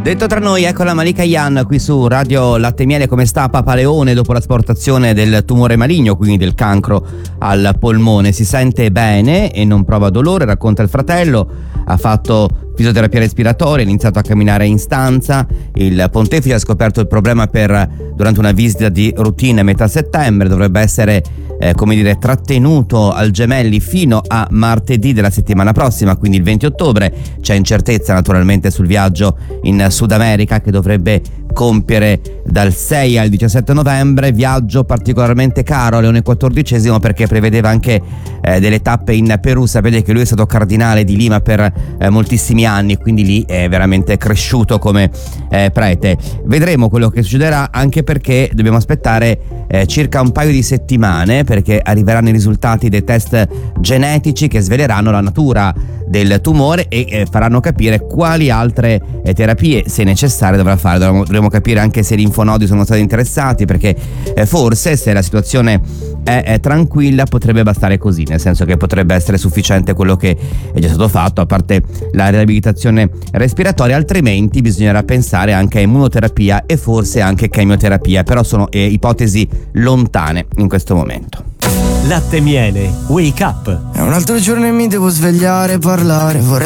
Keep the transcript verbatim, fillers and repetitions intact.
Detto tra noi, ecco la Malika Yan qui su Radio Latte e Miele. Come sta Papa Leone dopo l'asportazione del tumore maligno, quindi del cancro al polmone? Si sente bene e non prova dolore, racconta il fratello. Ha fatto fisioterapia respiratoria, ha iniziato a camminare in stanza. Il pontefice ha scoperto il problema per durante una visita di routine a metà settembre. Dovrebbe essere eh, come dire trattenuto al Gemelli fino a martedì della settimana prossima, quindi il venti ottobre. C'è incertezza naturalmente sul viaggio in Sud America che dovrebbe compiere dal sei al diciassette novembre, viaggio particolarmente caro a Leone quattordicesimo perché prevedeva anche eh, delle tappe in Perù. Sapete che lui è stato cardinale di Lima per eh, moltissimi anni, quindi lì è veramente cresciuto come eh, prete. Vedremo quello che succederà, anche perché dobbiamo aspettare eh, circa un paio di settimane perché arriveranno i risultati dei test genetici che sveleranno la natura del tumore e eh, faranno capire quali altre eh, terapie, se necessarie, dovrà fare. Dovremo, dovremo capire anche se i linfonodi sono stati interessati, perché eh, forse se la situazione è, è tranquilla potrebbe bastare così, nel senso che potrebbe essere sufficiente quello che è già stato fatto, a parte la riabilitazione respiratoria, altrimenti bisognerà pensare anche a immunoterapia e forse anche chemioterapia, però sono eh, ipotesi lontane in questo momento. Latte e Miele, wake up. È un altro giorno e mi devo svegliare e parlare. Vorrei